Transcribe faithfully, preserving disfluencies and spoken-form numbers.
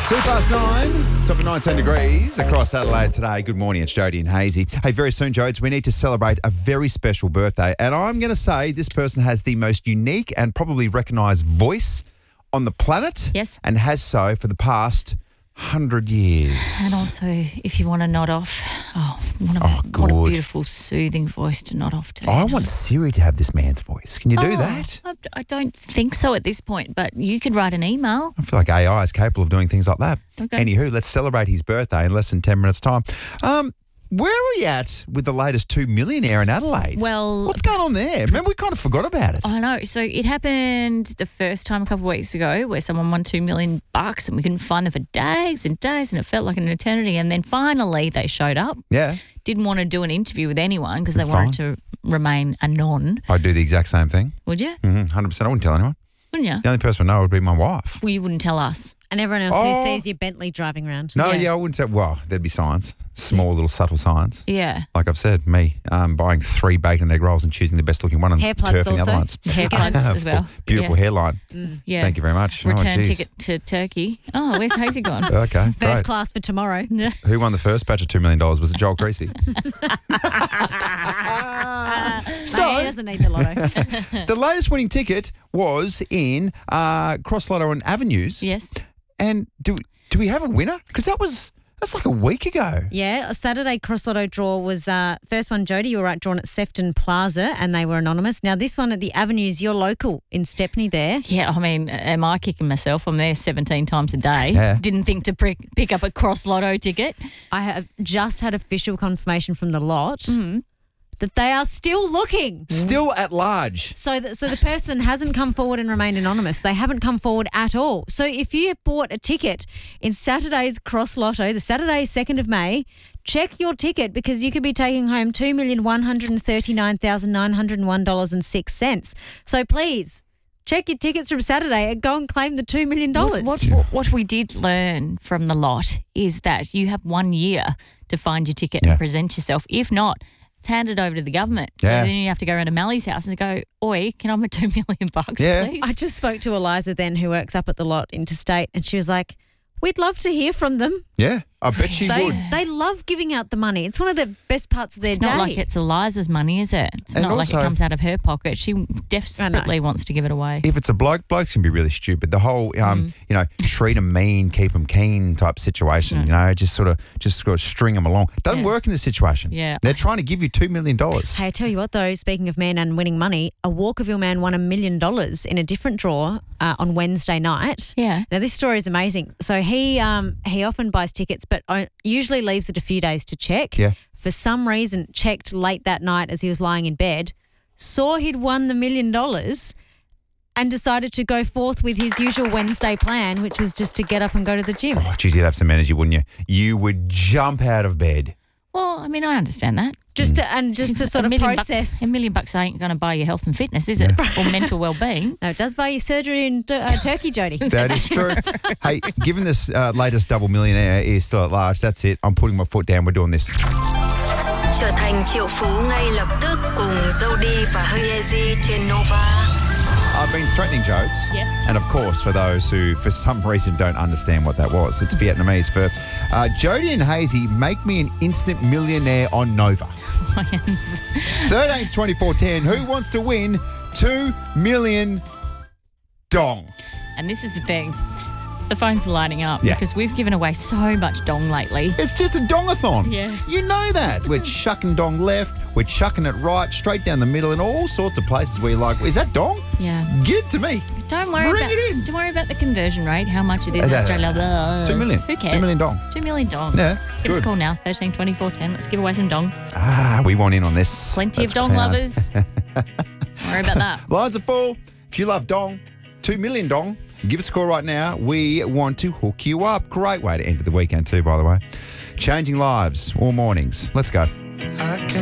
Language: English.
Two past nine, top of nineteen degrees across Adelaide today. Good morning, it's Jody and Hazy. Hey, very soon, Jodes, we need to celebrate a very special birthday. And I'm going to say this person has the most unique and probably recognised voice on the planet. Yes. And has so for the past hundred years. And also, if you want to nod off, oh, what a, Oh, what a good. beautiful, soothing voice to nod off to. Oh, I want Siri to have this man's voice. Can you do Oh, that? I, I don't think so at this point, but you could write an email. I feel like A I is capable of doing things like that. Okay. Anywho, let's celebrate his birthday in less than ten minutes' time. Um, where are we at with the latest two millionaire in Adelaide? Well, What's going on there? Remember, we kind of forgot about it. I know. So it happened the first time a couple of weeks ago where someone won two million bucks and we couldn't find them for days and days and it felt like an eternity. And then finally they showed up. Yeah. Didn't want to do an interview with anyone because they That's wanted to remain anon. I'd do the exact same thing. Would you? Mm-hmm, one hundred percent. I wouldn't tell anyone. Wouldn't you? The only person I know would be my wife. Well, you wouldn't tell us. And everyone else Oh. who sees your Bentley driving around. No, yeah, Yeah. I wouldn't say. Well, there'd be signs. Small, little, subtle signs. Yeah. Like I've said, me um, buying three bacon and egg rolls and choosing the best looking one and Hair plugs turfing the other also. ones. Hair plugs as well. Beautiful Yeah. hairline. Yeah. Thank you very much. Oh, Return geez. ticket to Turkey. Oh, where's Hazy gone? Okay, First great. class for tomorrow. Who won the first batch of two million dollars? Was it Joel Creasy? So, he doesn't need the lotto. The latest winning ticket was in uh, Cross Lotto and Avenues. Yes. And do do we have a winner? Because that was that's like a week ago. Yeah, a Saturday cross lotto draw was uh, first one, Jody, you were right, drawn at Sefton Plaza and they were anonymous. Now this one at the Avenues, you're local in Stepney there. Yeah, I mean, am I kicking myself? I'm there seventeen times a day. Yeah. Didn't think to prick, pick up a cross lotto ticket. I have just had official confirmation from the lot Mm. that they are still looking. Still at large. So, that, so the person hasn't come forward and remained anonymous. They haven't come forward at all. So if you bought a ticket in Saturday's Cross Lotto, the Saturday, second of May, check your ticket because you could be taking home two million one hundred thirty-nine thousand nine hundred one dollars and six cents. So please, check your tickets from Saturday and go and claim the two million dollars. What, what, what we did learn from the lot is that you have one year to find your ticket Yeah. and present yourself. If not, it's handed over to the government. Yeah. So then you have to go around to Mally's house and go, oi, can I have my two million bucks, Yeah. please? I just spoke to Eliza then who works up at the lot interstate and she was like, we'd love to hear from them. Yeah, I bet she They would. they love giving out the money. It's one of the best parts of their It's day. not like it's Eliza's money, is it? It's And not like also- it comes out of her pocket. She desperately wants to give it away. If it's a bloke, blokes can be really stupid. The whole, um, Mm. you know, treat them mean, keep them keen type situation. You know, just sort of, just sort of string them along. Doesn't Yeah. work in this situation. Yeah. They're trying to give you two million dollars. Hey, I tell you what though, speaking of men and winning money, a Walkerville man won a million dollars in a different draw uh, on Wednesday night. Yeah. Now this story is amazing. So he um he often buys tickets, but o- usually leaves it a few days to check. Yeah. For some reason, checked late that night as he was lying in bed, saw he'd won the million dollars, and decided to go forth with his usual Wednesday plan, which was just to get up and go to the gym. Oh, geez, you'd have some energy, wouldn't you? You would jump out of bed. Well, I mean, I understand that. Just to and just to sort A of million process. Bucks, a million bucks ain't going to buy you health and fitness, is it? Or mental well-being. No, it does buy you surgery in uh, Turkey, Jody. That is true. Hey, given this uh, latest double millionaire is still at large, that's it. I'm putting my foot down. We're doing this. Trở thành triệu phú ngay lập tức cùng Jody và Hazy trên Nova. I've been threatening Jodes. Yes. And of course, for those who for some reason don't understand what that was, it's Vietnamese for uh, Jody and Hazy make me an instant millionaire on Nova. thirteen twenty-four ten. Who wants to win two million dong? And this is the thing. The phone's lighting up Yeah. because we've given away so much dong lately. It's just a dongathon. Yeah. You know that. We're chucking dong left, we're chucking it right, straight down the middle, in all sorts of places where you're like, is that dong? Yeah. Get it to me. Don't worry Bring about it in. Don't worry about the conversion rate, how much it is in Uh, Australia. Blah. It's two million. Who It's cares? two million dong. Two million dong. Yeah, Give us a good. call now, thirteen twenty-four ten. Let's give away some dong. Ah, we want in on this. Plenty That's of dong proud. lovers. Don't worry about that. Lines are full. If you love dong, two million dong, give us a call right now. We want to hook you up. Great way to end the weekend too, by the way. Changing lives all mornings. Let's go.